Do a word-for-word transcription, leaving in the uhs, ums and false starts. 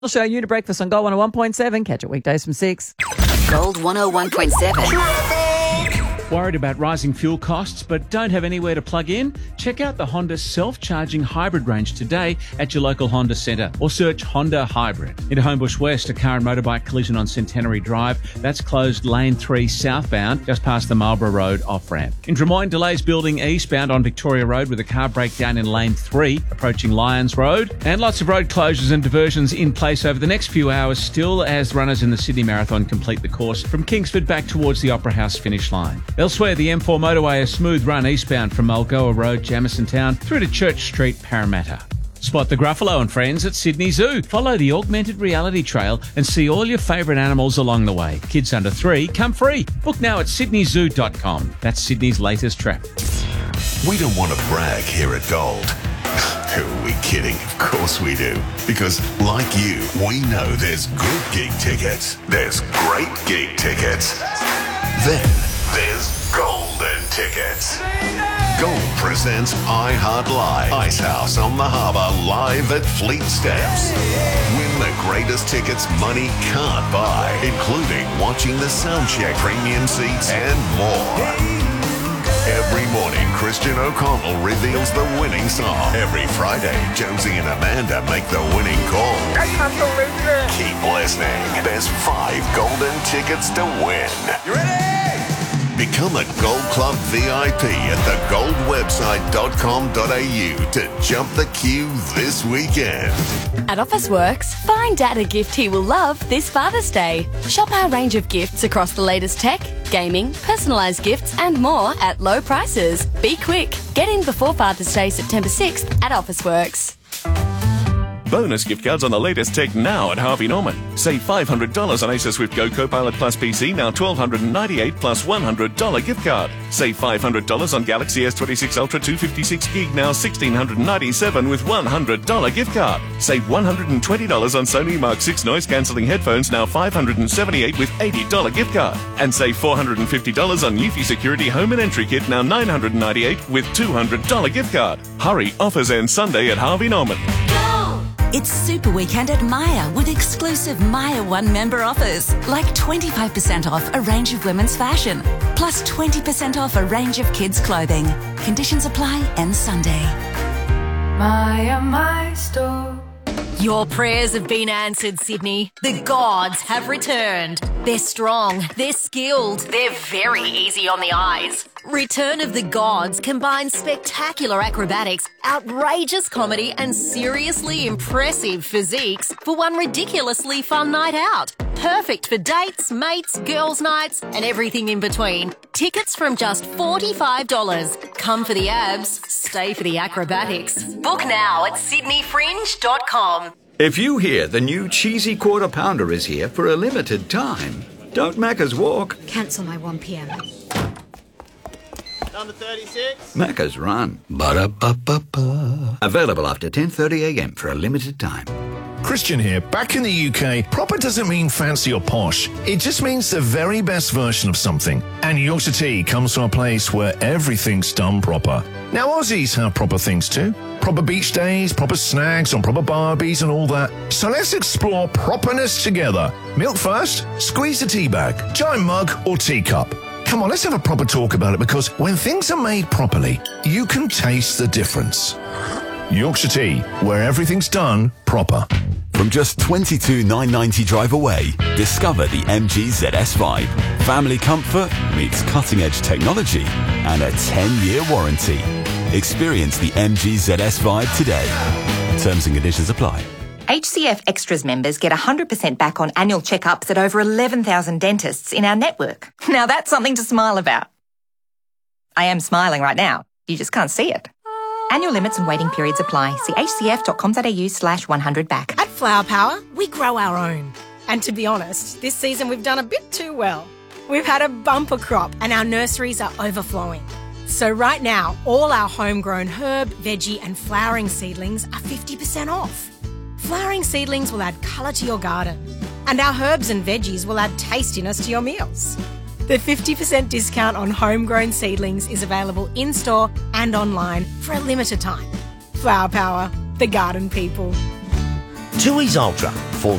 We'll show you to breakfast on Gold one oh one point seven. Catch it weekdays from six. Gold one oh one point seven. Worried about rising fuel costs but don't have anywhere to plug in? Check out the Honda self-charging hybrid range today at your local Honda centre or search Honda Hybrid. Into Homebush West, a car and motorbike collision on Centenary Drive. That's closed lane three southbound just past the Marlborough Road off-ramp. In Drummoyne, delays building eastbound on Victoria Road with a car breakdown in lane three approaching Lyons Road. And lots of road closures and diversions in place over the next few hours still as runners in the Sydney Marathon complete the course from Kingsford back towards the Opera House finish line. Elsewhere, the M four motorway a smooth run eastbound from Mulgoa Road, Jamison Town, through to Church Street, Parramatta. Spot the Gruffalo and friends at Sydney Zoo. Follow the augmented reality trail and see all your favourite animals along the way. Kids under three, come free. Book now at sydney zoo dot com. That's Sydney's latest trap. We don't want to brag here at Gold. Who are we kidding? Of course we do. Because, like you, we know there's good gig tickets. There's great gig tickets. Then there's golden tickets. Gold presents iHeart Live. Icehouse on the Harbour live at Fleet Steps. Win the greatest tickets money can't buy, including watching the soundcheck, premium seats, and more. Every morning, Christian O'Connell reveals the winning song. Every Friday, Jonesy and Amanda make the winning call. I can't believe it. Keep listening. There's five golden tickets to win. You ready? Become a Gold Club V I P at the gold website dot com dot a u to jump the queue this weekend. At Officeworks, find Dad a gift he will love this Father's Day. Shop our range of gifts across the latest tech, gaming, personalised gifts and more at low prices. Be quick. Get in before Father's Day, September sixth at Officeworks. Bonus gift cards on the latest tech now at Harvey Norman. Save five hundred dollars on Acer Swift Go Copilot Plus P C, now one thousand two hundred ninety-eight dollars plus one hundred dollars gift card. Save five hundred dollars on Galaxy S twenty-six Ultra two fifty-six gig, now one thousand six hundred ninety-seven dollars with one hundred dollars gift card. Save one hundred twenty dollars on Sony Mark six noise-cancelling headphones, now five hundred seventy-eight dollars with eighty dollars gift card. And save four hundred fifty dollars on Eufy Security Home and Entry Kit, now nine hundred ninety-eight dollars with two hundred dollars gift card. Hurry, offers end Sunday at Harvey Norman. It's Super Weekend at Myer with exclusive Myer One member offers, like twenty-five percent off a range of women's fashion, plus twenty percent off a range of kids' clothing. Conditions apply, end Sunday. Myer, my store. Your prayers have been answered, Sydney. The gods have returned. They're strong, they're skilled, they're very easy on the eyes. Return of the Gods combines spectacular acrobatics, outrageous comedy and seriously impressive physiques for one ridiculously fun night out. Perfect for dates, mates, girls' nights and everything in between. Tickets from just forty-five dollars. Come for the abs, stay for the acrobatics. Book now at sydney fringe dot com. If you hear the new cheesy quarter pounder is here for a limited time, don't Macca's walk. Cancel my one p.m. Number thirty-six. Macca's run. Ba-da-ba-ba-ba. Available after ten thirty a.m. for a limited time. Christian here. Back in the U K, proper doesn't mean fancy or posh. It just means the very best version of something. And Yorkshire Tea comes from a place where everything's done proper. Now, Aussies have proper things too. Proper beach days, proper snags on proper barbies and all that. So let's explore properness together. Milk first, squeeze the tea bag, giant mug or teacup. Come on, let's have a proper talk about it, because when things are made properly, you can taste the difference. Yorkshire Tea, where everything's done proper. From just twenty-two thousand nine hundred ninety drive away, discover the M G Z S Vibe. Family comfort meets cutting-edge technology and a ten-year warranty. Experience the M G Z S Vibe today. Terms and conditions apply. H C F Extras members get one hundred percent back on annual checkups at over eleven thousand dentists in our network. Now that's something to smile about. I am smiling right now. You just can't see it. Annual limits and waiting periods apply. See h c f dot com dot a u slash one hundred back. At Flower Power, we grow our own. And to be honest, this season we've done a bit too well. We've had a bumper crop and our nurseries are overflowing. So right now, all our homegrown herb, veggie and flowering seedlings are fifty percent off. Flowering seedlings will add colour to your garden, and our herbs and veggies will add tastiness to your meals. The fifty percent discount on homegrown seedlings is available in-store and online for a limited time. Flower Power, the garden people. Tooheys Ultra,